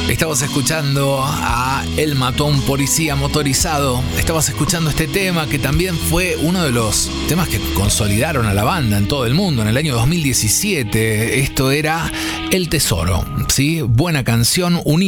Estabas escuchando a El Matón Policía Motorizado. Estabas escuchando este tema que también fue uno de los temas que consolidaron a la banda en todo el mundo en el año 2017. Esto era El Tesoro, ¿sí? Buena canción, un